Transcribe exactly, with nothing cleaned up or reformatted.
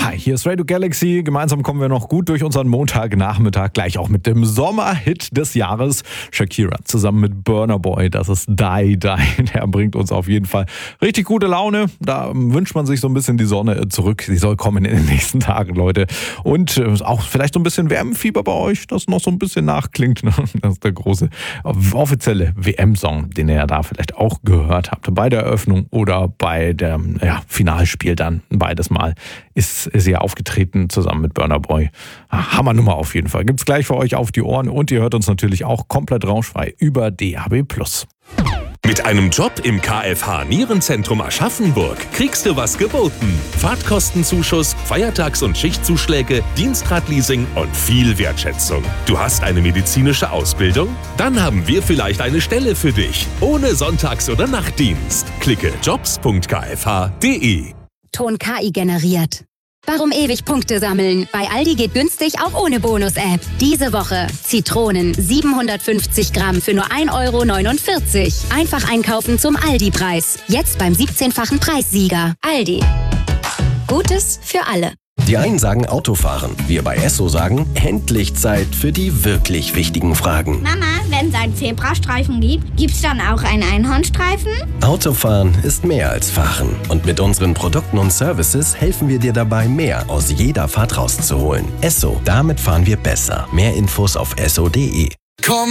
Hi, hier ist Radio Galaxy. Gemeinsam kommen wir noch gut durch unseren Montagnachmittag, gleich auch mit dem Sommerhit des Jahres. Shakira zusammen mit Burna Boy, das ist Die Die. Der bringt uns auf jeden Fall richtig gute Laune. Da wünscht man sich so ein bisschen die Sonne zurück. Sie soll kommen in den nächsten Tagen, Leute. Und auch vielleicht so ein bisschen Wärmefieber bei euch, das noch so ein bisschen nachklingt. Das ist der große offizielle W M-Song, den ihr ja da vielleicht auch gehört habt. Bei der Eröffnung oder bei dem ja, Finalspiel dann beides Mal ist sie ja aufgetreten zusammen mit Burna Boy. Hammernummer auf jeden Fall. Gibt's gleich für euch auf die Ohren und ihr hört uns natürlich auch komplett rauschfrei über D A B plus. Mit einem Job im K F H Nierenzentrum Aschaffenburg kriegst du was geboten. Fahrtkostenzuschuss, Feiertags- und Schichtzuschläge, Dienstradleasing und viel Wertschätzung. Du hast eine medizinische Ausbildung? Dann haben wir vielleicht eine Stelle für dich. Ohne Sonntags- oder Nachtdienst. Klicke jobs punkt k f h punkt d e. Ton K I generiert. Warum ewig Punkte sammeln? Bei Aldi geht günstig auch ohne Bonus-App. Diese Woche Zitronen siebenhundertfünfzig Gramm für nur ein Euro neunundvierzig. Einfach einkaufen zum Aldi-Preis. Jetzt beim siebzehnfachen Preissieger. Aldi. Gutes für alle. Die einen sagen Autofahren, wir bei Esso sagen, endlich Zeit für die wirklich wichtigen Fragen. Mama, wenn es einen Zebrastreifen gibt, gibt's dann auch einen Einhornstreifen? Autofahren ist mehr als Fahren. Und mit unseren Produkten und Services helfen wir dir dabei, mehr aus jeder Fahrt rauszuholen. Esso, damit fahren wir besser. Mehr Infos auf esso punkt d e. Komm